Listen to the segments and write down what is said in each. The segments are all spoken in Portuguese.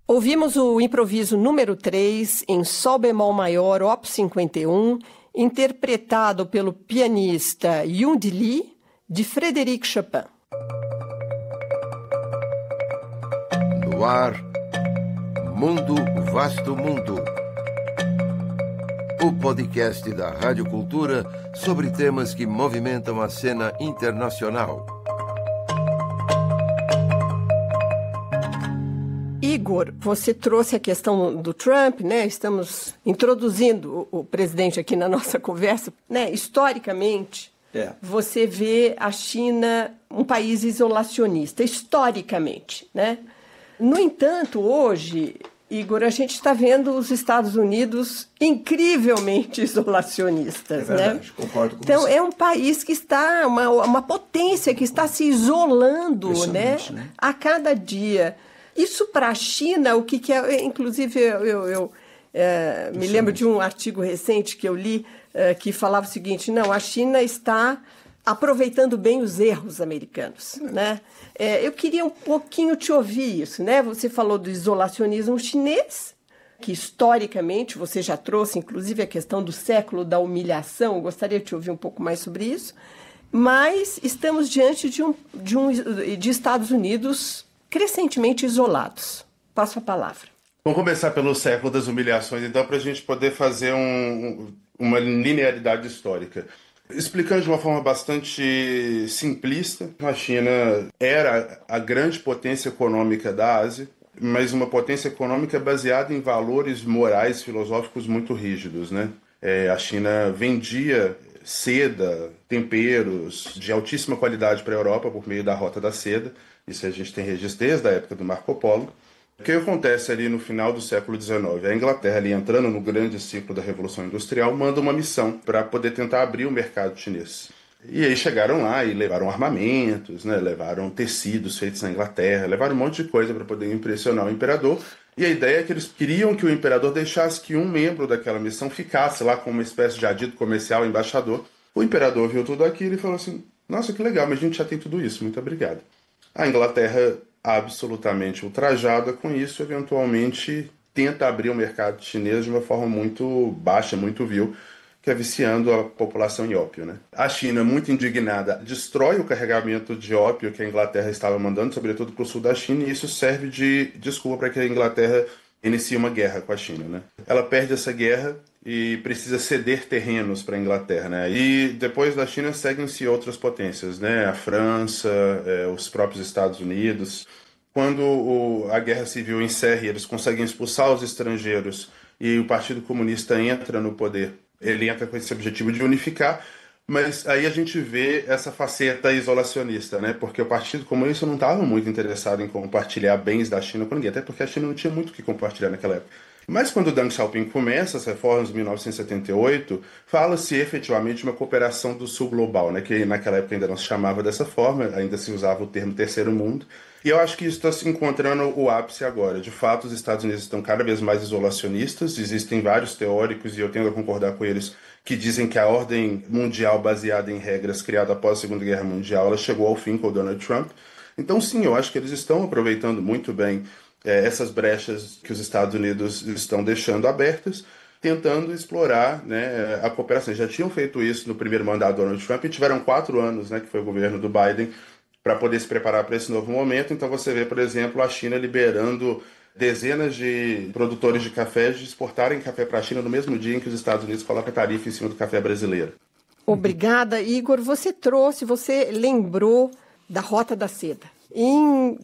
Ouvimos o improviso número 3 em Sol bemol maior, Op. 51, interpretado pelo pianista Yun Di Lee, de Frédéric Chopin. No ar, Mundo Vasto Mundo. O podcast da Rádio Cultura sobre temas que movimentam a cena internacional. Igor, você trouxe a questão do Trump, né? Estamos introduzindo o presidente aqui na nossa conversa, né? Historicamente, você vê a China um país isolacionista, historicamente, né? No entanto, hoje, Igor, a gente está vendo os Estados Unidos incrivelmente isolacionistas. É verdade, né? Concordo com então, você. é um país que está, uma potência que está se isolando, né? A cada dia. Isso para a China, o que é... Inclusive, eu me lembro de um artigo recente que eu li que falava o seguinte, não, a China está aproveitando bem os erros americanos, né? Eu queria um pouquinho te ouvir isso, né? Você falou do isolacionismo chinês, que historicamente você já trouxe, inclusive, a questão do século da humilhação. Eu gostaria de te ouvir um pouco mais sobre isso. Mas estamos diante de Estados Unidos crescentemente isolados. Passo a palavra. Vamos começar pelo século das humilhações, então, para a gente poder fazer uma linearidade histórica. Explicando de uma forma bastante simplista, a China era a grande potência econômica da Ásia, mas uma potência econômica baseada em valores morais, filosóficos muito rígidos, né? A China vendia seda, temperos de altíssima qualidade para a Europa por meio da Rota da Seda. Isso a gente tem registro desde a época do Marco Polo. O que acontece ali no final do século XIX? A Inglaterra, ali entrando no grande ciclo da Revolução Industrial, manda uma missão para poder tentar abrir o mercado chinês. E aí chegaram lá e levaram armamentos, né? Levaram tecidos feitos na Inglaterra, levaram um monte de coisa para poder impressionar o imperador. E a ideia é que eles queriam que o imperador deixasse que um membro daquela missão ficasse lá com uma espécie de adido comercial, embaixador. O imperador viu tudo aquilo e falou assim, nossa, que legal, mas a gente já tem tudo isso, muito obrigado. A Inglaterra, absolutamente ultrajada com isso, eventualmente tenta abrir o mercado chinês de uma forma muito baixa, muito vil, que é viciando a população em ópio, né? A China, muito indignada, destrói o carregamento de ópio que a Inglaterra estava mandando, sobretudo para o sul da China, e isso serve de desculpa para que a Inglaterra inicie uma guerra com a China, né? Ela perde essa guerra e precisa ceder terrenos para a Inglaterra, né? E depois da China seguem-se outras potências, né? A França, os próprios Estados Unidos. Quando a Guerra Civil encerra e eles conseguem expulsar os estrangeiros e o Partido Comunista entra no poder, ele entra com esse objetivo de unificar, mas aí a gente vê essa faceta isolacionista, né? Porque o Partido Comunista não estava muito interessado em compartilhar bens da China com ninguém, até porque a China não tinha muito o que compartilhar naquela época. Mas quando Deng Xiaoping começa as reformas em 1978, fala-se efetivamente uma cooperação do Sul global, né? Que naquela época ainda não se chamava dessa forma, ainda se usava o termo terceiro mundo. E eu acho que isso está se encontrando o ápice agora. De fato, os Estados Unidos estão cada vez mais isolacionistas, existem vários teóricos, e eu tendo a concordar com eles, que dizem que a ordem mundial baseada em regras criada após a Segunda Guerra Mundial, ela chegou ao fim com o Donald Trump. Então sim, eu acho que eles estão aproveitando muito bem essas brechas que os Estados Unidos estão deixando abertas, tentando explorar, né, a cooperação. Já tinham feito isso no primeiro mandato do Donald Trump e tiveram 4 anos, né, que foi o governo do Biden, para poder se preparar para esse novo momento. Então você vê, por exemplo, a China liberando dezenas de produtores de café de exportarem café para a China no mesmo dia em que os Estados Unidos colocam a tarifa em cima do café brasileiro. Obrigada, Igor. Você lembrou da Rota da Seda. Em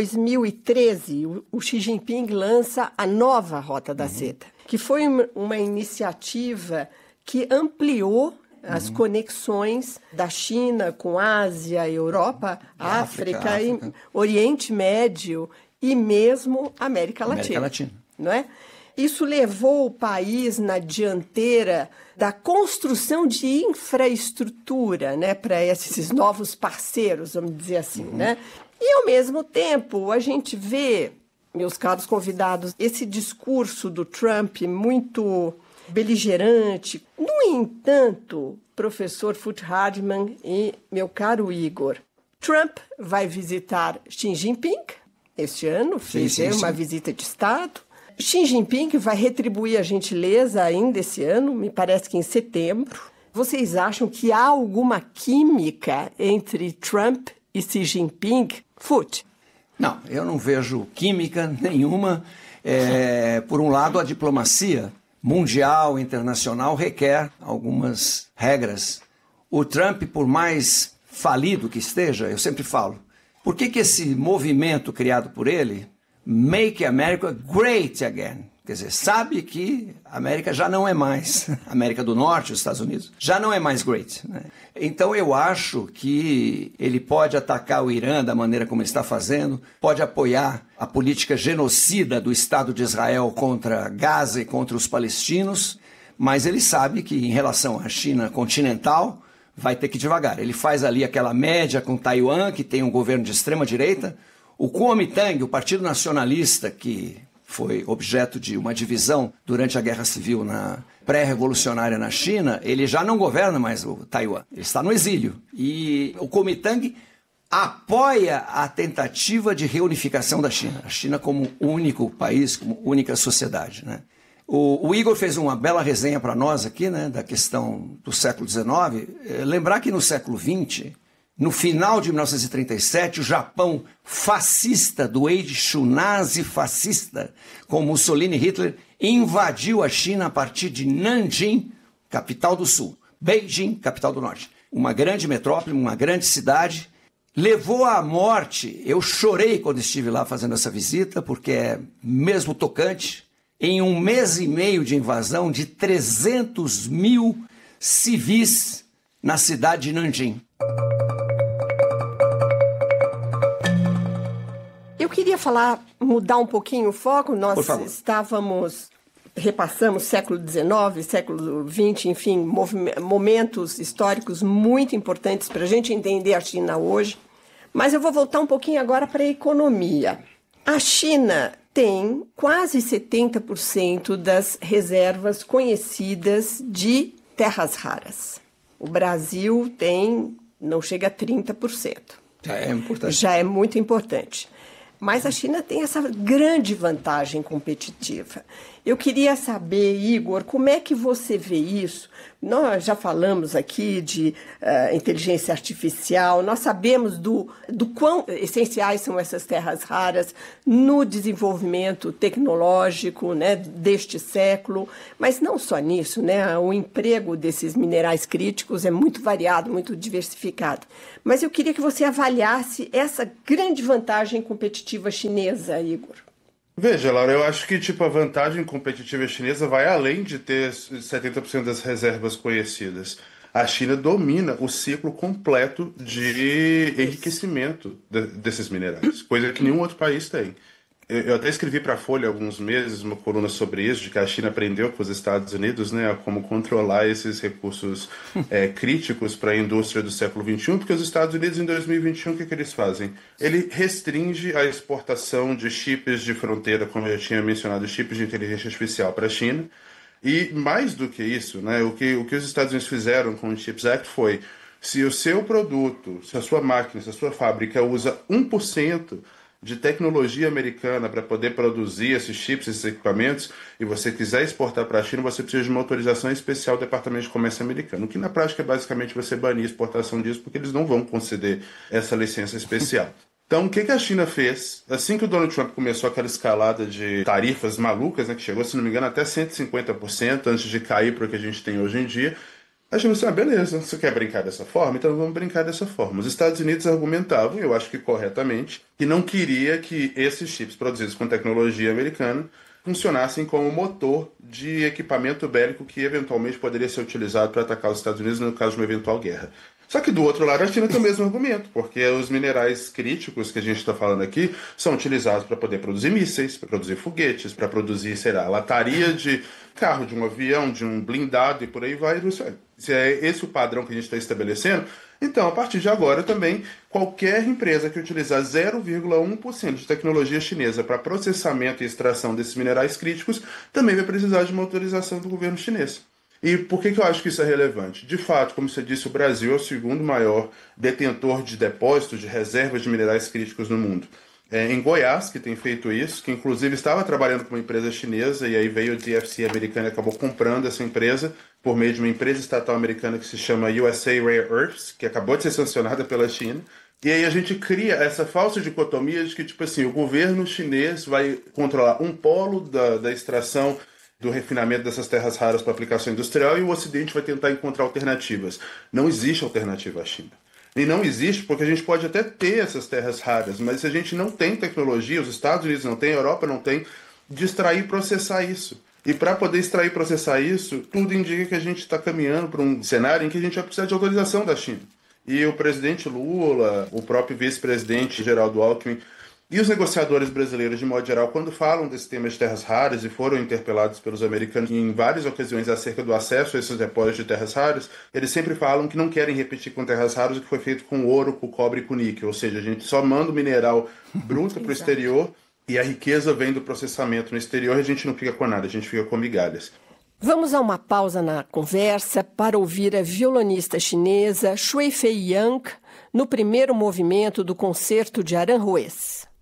2013, o Xi Jinping lança a nova Rota da Seda, que foi uma iniciativa que ampliou as conexões da China com Ásia, Europa, África, Oriente Médio e mesmo América Latina. Não é? Isso levou o país na dianteira da construção de infraestrutura, né, para esses novos parceiros, vamos dizer assim, né? E, ao mesmo tempo, a gente vê, meus caros convidados, esse discurso do Trump muito beligerante. No entanto, professor Fulton Hardman e meu caro Igor, Trump vai visitar Xi Jinping, este ano, fez sim. uma visita de Estado. Xi Jinping vai retribuir a gentileza ainda esse ano, me parece que em setembro. Vocês acham que há alguma química entre Trump e Xi Jinping? Fute. Não, eu não vejo química nenhuma. Por um lado, a diplomacia mundial, internacional, requer algumas regras. O Trump, por mais falido que esteja, eu sempre falo, por que esse movimento criado por ele, Make America Great Again, quer dizer, sabe que a América já não é mais, a América do Norte, os Estados Unidos, já não é mais great, né? Então eu acho que ele pode atacar o Irã da maneira como ele está fazendo, pode apoiar a política genocida do Estado de Israel contra Gaza e contra os palestinos, mas ele sabe que em relação à China continental, vai ter que ir devagar. Ele faz ali aquela média com Taiwan, que tem um governo de extrema-direita. O Kuomintang, o Partido Nacionalista, que foi objeto de uma divisão durante a Guerra Civil pré-revolucionária na China, ele já não governa mais o Taiwan. Ele está no exílio. E o Kuomintang apoia a tentativa de reunificação da China. A China como único país, como única sociedade, né? O Igor fez uma bela resenha para nós aqui, né, da questão do século XIX. Lembrar que no século XX, no final de 1937, o Japão fascista, do eixo nazi-fascista, com Mussolini e Hitler, invadiu a China a partir de Nanjing, capital do Sul, Beijing, capital do Norte. Uma grande metrópole, uma grande cidade, levou à morte. Eu chorei quando estive lá fazendo essa visita, porque é mesmo tocante. Em 1 mês e meio de invasão, de 300 mil civis na cidade de Nanjing. Eu queria mudar um pouquinho o foco. Nós repassamos século XIX, século XX, enfim, momentos históricos muito importantes para a gente entender a China hoje. Mas eu vou voltar um pouquinho agora para a economia. A China tem quase 70% das reservas conhecidas de terras raras. O Brasil não chega a 30%. Já é importante. Já é muito importante. Mas a China tem essa grande vantagem competitiva. Eu queria saber, Igor, como é que você vê isso? Nós já falamos aqui de inteligência artificial, nós sabemos do quão essenciais são essas terras raras no desenvolvimento tecnológico, né, deste século, mas não só nisso, né, o emprego desses minerais críticos é muito variado, muito diversificado. Mas eu queria que você avaliasse essa grande vantagem competitiva chinesa, Igor. Veja, Laura, eu acho que a vantagem competitiva chinesa vai além de ter 70% das reservas conhecidas. A China domina o ciclo completo de enriquecimento desses minerais, coisa que nenhum outro país tem. Eu até escrevi para a Folha há alguns meses uma coluna sobre isso, de que a China aprendeu com os Estados Unidos, né, a como controlar esses recursos críticos para a indústria do século XXI, porque os Estados Unidos, em 2021, o que eles fazem? Ele restringe a exportação de chips de fronteira, como eu já tinha mencionado, chips de inteligência artificial para a China. E mais do que isso, né, o que os Estados Unidos fizeram com o CHIPS Act foi, se o seu produto, se a sua máquina, se a sua fábrica usa 1% de tecnologia americana para poder produzir esses chips, esses equipamentos, e você quiser exportar para a China, você precisa de uma autorização especial do Departamento de Comércio americano, o que na prática é basicamente você banir a exportação disso, porque eles não vão conceder essa licença especial. Então, o que a China fez? Assim que o Donald Trump começou aquela escalada de tarifas malucas, né, que chegou, se não me engano, até 150% antes de cair para o que a gente tem hoje em dia, a China disse, beleza, você quer brincar dessa forma? Então vamos brincar dessa forma. Os Estados Unidos argumentavam, eu acho que corretamente, que não queria que esses chips produzidos com tecnologia americana funcionassem como motor de equipamento bélico que eventualmente poderia ser utilizado para atacar os Estados Unidos no caso de uma eventual guerra. Só que do outro lado a China tem o mesmo argumento, porque os minerais críticos que a gente está falando aqui são utilizados para poder produzir mísseis, para produzir foguetes, para produzir, lataria de carro, de um avião, de um blindado e por aí vai. Se é esse o padrão que a gente está estabelecendo, então a partir de agora também qualquer empresa que utilizar 0,1% de tecnologia chinesa para processamento e extração desses minerais críticos também vai precisar de uma autorização do governo chinês. E por que eu acho que isso é relevante? De fato, como você disse, o Brasil é o segundo maior detentor de depósitos de reservas de minerais críticos no mundo. em Goiás, que tem feito isso, que inclusive estava trabalhando com uma empresa chinesa, e aí veio o DFC americano e acabou comprando essa empresa por meio de uma empresa estatal americana que se chama USA Rare Earths, que acabou de ser sancionada pela China. E aí a gente cria essa falsa dicotomia de que, tipo assim, o governo chinês vai controlar um polo da extração, do refinamento dessas terras raras para aplicação industrial, e o Ocidente vai tentar encontrar alternativas. Não existe alternativa à China. E não existe porque a gente pode até ter essas terras raras, mas se a gente não tem tecnologia, os Estados Unidos não têm, a Europa não tem, de extrair e processar isso. E para poder extrair e processar isso, tudo indica que a gente está caminhando para um cenário em que a gente vai precisar de autorização da China. E o presidente Lula, o próprio vice-presidente Geraldo Alckmin e os negociadores brasileiros, de modo geral, quando falam desse tema de terras raras e foram interpelados pelos americanos em várias ocasiões acerca do acesso a esses depósitos de terras raras, eles sempre falam que não querem repetir com terras raras o que foi feito com ouro, com cobre e com níquel. Ou seja, a gente só manda o mineral bruto para o exterior e a riqueza vem do processamento no exterior e a gente não fica com nada, a gente fica com migalhas. Vamos a uma pausa na conversa para ouvir a violonista chinesa Shuifei Yang no primeiro movimento do Concerto de Aranjuez.